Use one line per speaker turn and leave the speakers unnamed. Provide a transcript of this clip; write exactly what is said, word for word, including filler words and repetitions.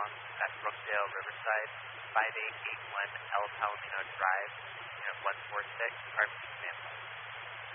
Long at Brookdale, Riverside, five eight eight one El Palomino Drive, unit one four six, R P Sample.